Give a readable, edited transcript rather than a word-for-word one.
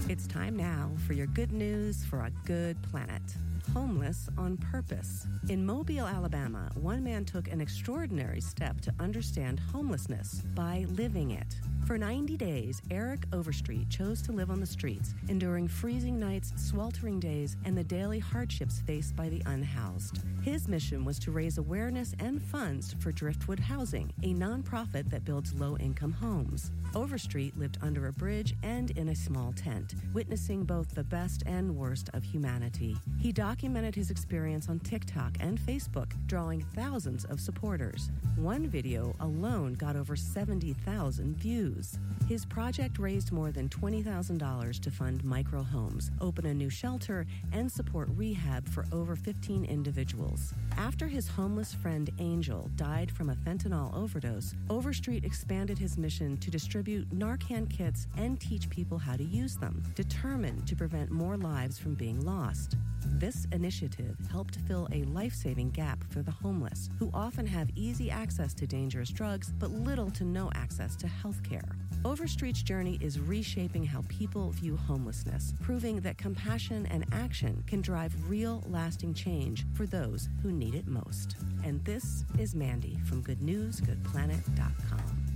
It's time now for your good news for a good planet. Homeless on purpose. In Mobile, Alabama, one man took an extraordinary step to understand homelessness by living it. For 90 days, Eric Overstreet chose to live on the streets, enduring freezing nights, sweltering days, and the daily hardships faced by the unhoused. His mission was to raise awareness and funds for Driftwood Housing, a nonprofit that builds low-income homes. Overstreet lived under a bridge and in a small tent, witnessing both the best and worst of humanity. He documented his experience on TikTok and Facebook, drawing thousands of supporters. One video alone got over 70,000 views. His project raised more than $20,000 to fund micro homes, open a new shelter, and support rehab for over 15 individuals. After his homeless friend Angel died from a fentanyl overdose, Overstreet expanded his mission to distribute Narcan kits and teach people how to use them, determined to prevent more lives from being lost. This initiative helped fill a life-saving gap for the homeless, who often have easy access to dangerous drugs but little to no access to health care. Overstreet's journey is reshaping how people view homelessness, proving that compassion and action can drive real, lasting change for those who need it most. And this is Mandy from GoodNewsGoodPlanet.com.